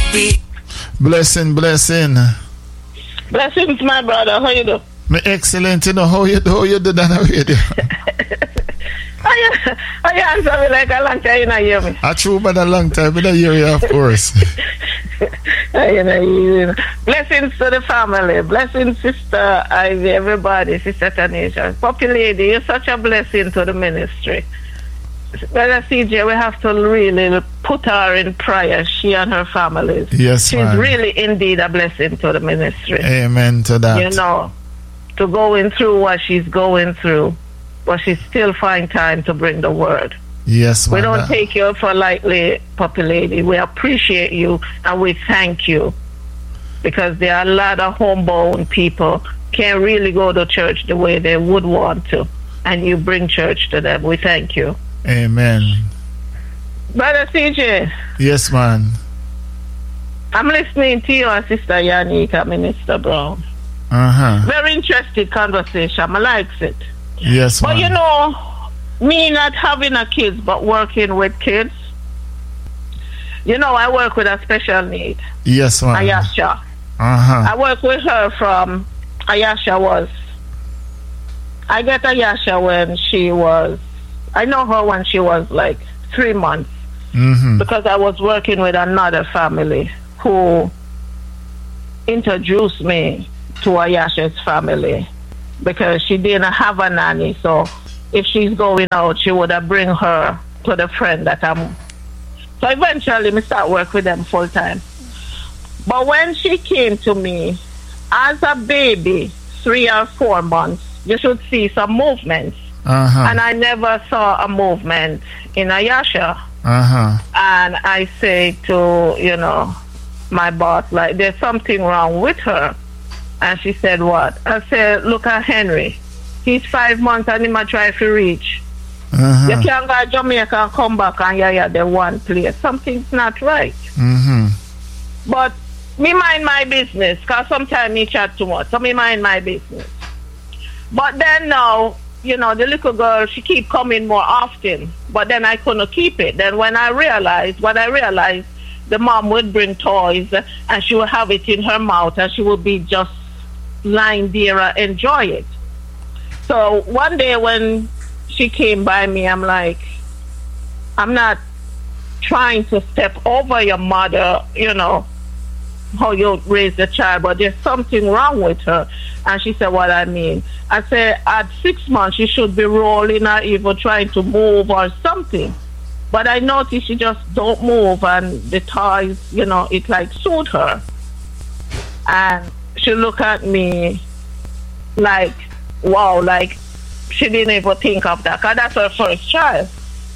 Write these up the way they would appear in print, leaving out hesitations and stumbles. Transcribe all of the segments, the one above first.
Blessing. Blessings, my brother. How you do? Me excellent, you know. How you do that already? How you answer me like a long time you not hear me? I true, but a long time, but I hear you, of course. Blessings to the family. Blessings, Sister Ivy, everybody, Sister Tanisha. Poppy Lady, you're such a blessing to the ministry. Brother CJ, we have to really put her in prayer, she and her families. Yes, she's really indeed a blessing to the ministry. Amen to that. You know, to going through what she's going through, but she still find time to bring the word. Yes, we don't take you for lightly, Poppy Lady. We appreciate you and we thank you, because there are a lot of homebound people can't really go to church the way they would want to, and you bring church to them. We thank you. Amen. Brother CJ. Yes, man. I'm listening to you and Sister Yanika, Minister Brown. Very interesting conversation. I likes it. Yes, but man. You know, me not having a kids but working with kids, you know, I work with a special need. Yes, man. Ayasha. I work with her from Ayasha I get Ayasha when she was, I know her when she was like 3 months, because I was working with another family who introduced me to Ayasha's family, because she didn't have a nanny. So if she's going out, she would have bring her to the friend that I'm. So eventually I start work with them full time. But when she came to me as a baby, 3 or 4 months, you should see some movements. And I never saw a movement in Ayasha. And I say to, you know, my boss, like, there's something wrong with her. And she said, what? I said, look at Henry. He's 5 months and he might try to reach. You can't go to Jamaica and come back and yeah, the one place. Something's not right. But me mind my business, because sometimes me chat too much. So me mind my business. But then now, you know, the little girl, she keep coming more often. But then I couldn't keep it. Then when I realized, the mom would bring toys and she would have it in her mouth and she would be just lying there and enjoy it. So one day when she came by me, I'm like, I'm not trying to step over your mother, you know, how you raise the child, but there's something wrong with her. And she said, what I mean? I said, at 6 months, she should be rolling or even trying to move or something. But I noticed she just don't move, and the toys, you know, it like suit her. And she looked at me like, wow, like she didn't even think of that, because that's her first child.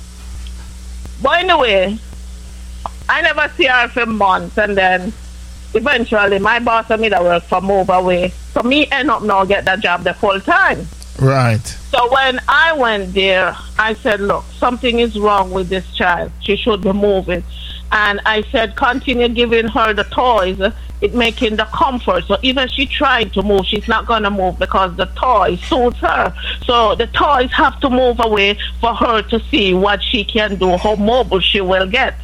But anyway, I never see her for months, and then eventually my boss and me that work for move away. So me end up now get that job the full time. Right. So when I went there, I said, look, something is wrong with this child. She should be moving. And I said, continue giving her the toys. It making the comfort. So even she tried to move, she's not going to move because the toy suits her. So the toys have to move away for her to see what she can do, how mobile she will get.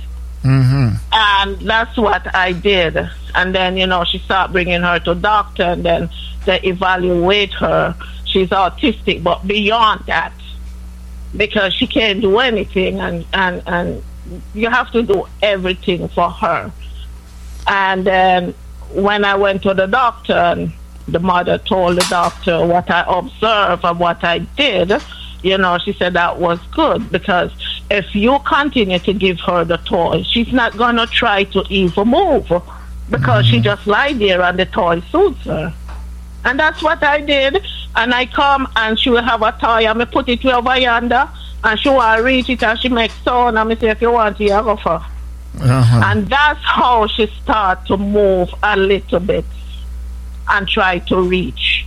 And that's what I did. And then, you know, she started bringing her to doctor, and then they evaluate her. She's autistic, but beyond that, because she can't do anything, and you have to do everything for her. And then when I went to the doctor, and the mother told the doctor what I observed and what I did, you know, she said that was good, because if you continue to give her the toy, she's not going to try to even move, because she just lie there and the toy suits her. And that's what I did. And I come and she will have a toy and I put it over yonder, and she will reach it and she makes sound, and I say, if you want it, you go for. And that's how she start to move a little bit and try to reach.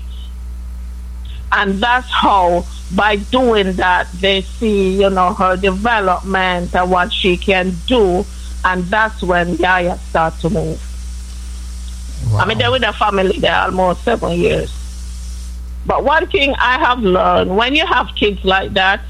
And that's how, by doing that, they see, you know, her development and what she can do. And that's when Yaya start to move. Wow. I mean, they're with the family there almost 7 years. But one thing I have learned, when you have kids like that,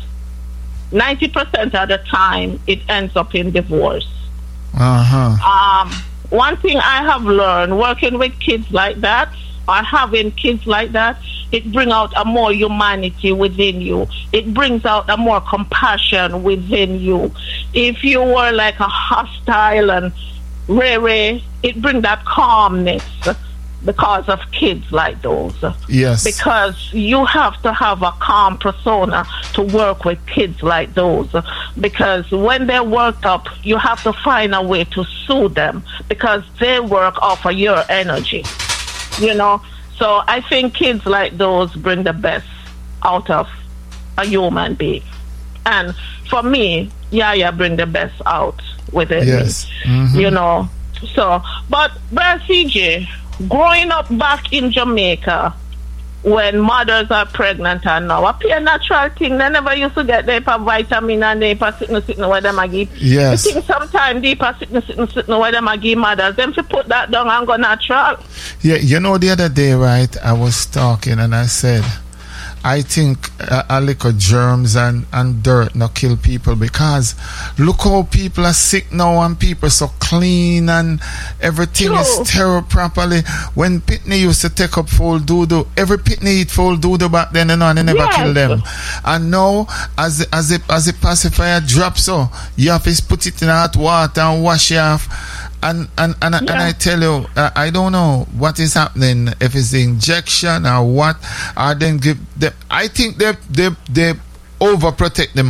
90% of the time, it ends up in divorce. one thing I have learned working with kids like that, or having kids like that, it brings out a more humanity within you. It brings out a more compassion within you. If you were like a hostile and rare, it brings that calmness because of kids like those. Yes. Because you have to have a calm persona to work with kids like those. Because when they're worked up, you have to find a way to soothe them because they work off of your energy. You know? So I think kids like those bring the best out of a human being. And for me, Yaya bring the best out within Yes. me. Mm-hmm. You know? So, but Brother CJ, growing up back in Jamaica, when mothers are pregnant and now, a pure natural thing, they never used to get their vitamin and their sitting where them a give. Yes. I think sometimes deeper sitting where them a give mothers, them to put that down and go natural. Yeah, you know, the other day, right, I was talking and I said, I think a little germs and dirt not kill people, because look how people are sick now and people so clean and everything True. is sterile properly. When Pitney used to take up full doodoo, every Pitney eat full doodoo back then, you know, and they never Yes. kill them. And now, as the pacifier drops, so you have to put it in hot water and wash it off. And I tell you, I don't know what is happening, if it's the injection or what, or then give them. I think they overprotect them